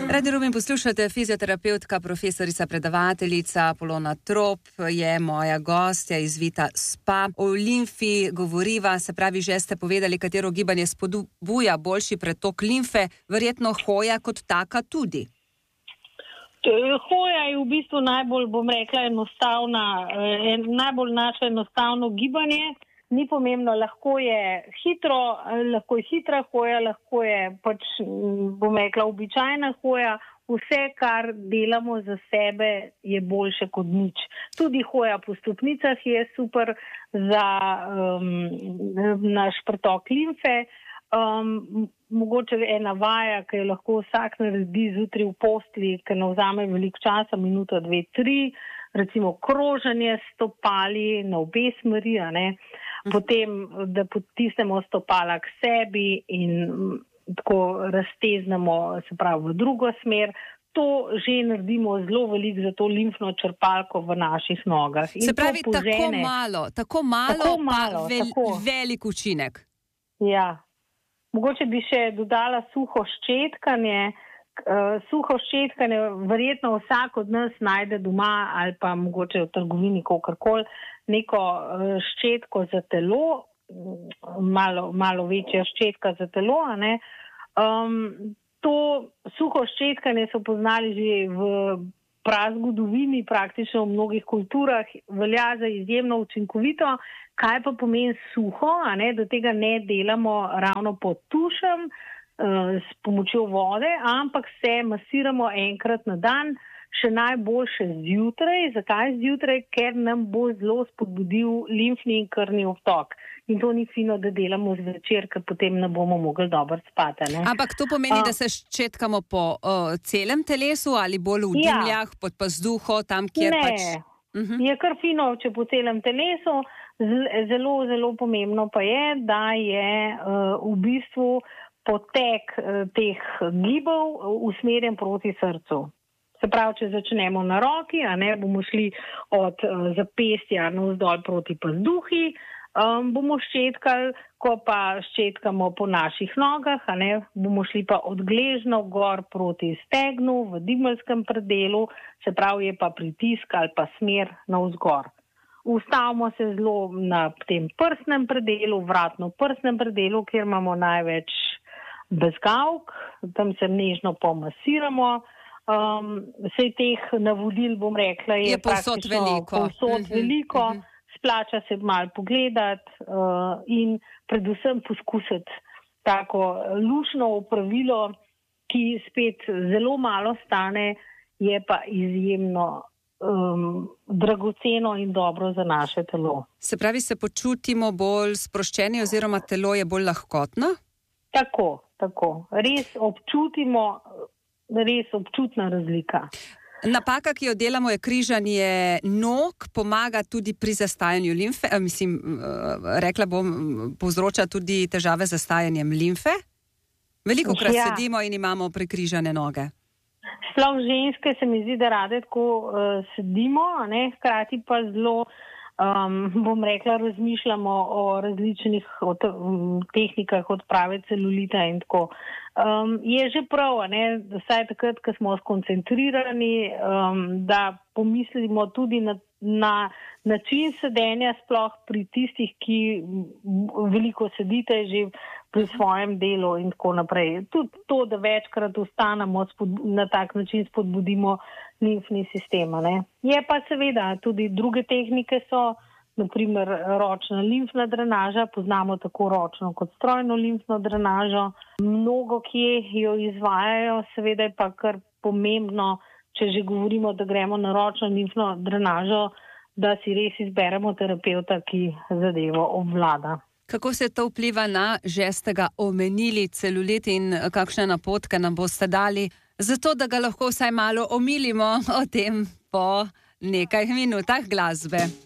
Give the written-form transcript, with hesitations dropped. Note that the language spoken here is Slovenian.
Radi Rubin, poslušate, fizioterapeutka, profesorica, predavateljica Polona Trop je moja gostja iz Vita Spa. O limfi govoriva, se pravi, že ste povedali, katero gibanje spodbuja boljši pretok limfe, verjetno hoja kot taka tudi. Hoja je v bistvu najbolj, bom rekla, najbolj naše enostavno gibanje. Ni pomembno, lahko je hitra hoja, lahko je bom rekla, običajna hoja. Vse, kar delamo za sebe, je boljše kot nič. Tudi hoja po stopnicah je super za naš pretok limfe. Mogoče ena vaja, ki jo lahko vsak naredi zjutraj v postelji, ki ne vzame veliko časa, minuto, 2, 3, recimo kroženje s stopali na obe smeri, potem, da potisnemo stopala k sebi in tako razteznemo, se pravi, v drugo smer. To že naredimo zelo veliko za to limfno črpalko v naših nogah. Se pravi, tako malo, velik učinek. Ja. Mogoče bi še dodala suho ščetkanje. Suho ščetkanje verjetno vsak od nas najde doma ali pa mogoče v trgovini kakorkoli neko ščetko za telo, malo večja ščetka za telo. To suho ščetkanje so poznali že v prazgodovini, praktično v mnogih kulturah, velja za izjemno učinkovito. Kaj pa pomeni suho? Da tega ne delamo ravno pod tušem, s pomočjo vode, ampak se masiramo enkrat na dan, še najboljše zjutraj. Zakaj zjutraj? Ker nam bo zelo spodbudil limfni in krvni obtok. In to ni fino, da delamo zvečer, ker potem ne bomo mogli dobro spati. Ampak to pomeni, da se ščetkamo po celem telesu ali bolj v dimljah, pod pazduho, tam, kjer Je kar fino, če po celem telesu. Zelo, zelo pomembno pa je, da je v bistvu potek teh gibov usmerjen proti srcu. Se pravi, če začnemo na roki, bomo šli od zapestja navzdol proti pazduhi, bomo ščetkali, ko pa ščetkamo po naših nogah, bomo šli pa od gležnjev gor proti stegnu v dimljskem predelu, se pravi, je pa pritisk ali pa smer navzgor. Ustavimo se zelo na tem prsnem predelu, vratno-prsnem predelu, kjer imamo največ bezgavk, tam se nežno pomasiramo. Vsej teh navodil, bom rekla, je povsod veliko. Splača se malo pogledati in predvsem poskusiti tako lušno opravilo, ki spet zelo malo stane, je pa izjemno dragoceno in dobro za naše telo. Se pravi, se počutimo bolj sproščeni oziroma telo je bolj lahkotno? Tako. Res občutna razlika. Napaka, ki jo delamo, je križanje nog, pomaga tudi pri zastajanju limfe, rekla bom, povzroča tudi težave z zastajanjem limfe. Velikokrat sedimo in imamo prekrižane noge. Sploh ženske se mi zdi, da rade tako sedimo, hkrati pa zelo, bom rekla, razmišljamo o različnih tehnikah odprave celulita in tako. Je že prav, vsaj takrat, ko smo skoncentrirani, da pomislimo tudi na način sedenja, sploh pri tistih, ki veliko sedite že pri svojem delu in tako naprej. Tudi to, da večkrat ostanemo, na tak način spodbudimo limfni sistem. Je pa seveda tudi druge tehnike so, naprimer ročna limfna drenaža, poznamo tako ročno kot strojno limfno drenažo. Mnogo kje jo izvajajo, seveda je pa kar pomembno, če že govorimo, da gremo na ročno limfno drenažo, da si res izberemo terapeuta, ki zadevo obvlada. Kako se to vpliva na, že ste ga omenili, celulit in kakšne napotke nam boste dali, zato da ga lahko vsaj malo omilimo o tem po nekaj minutah glasbe.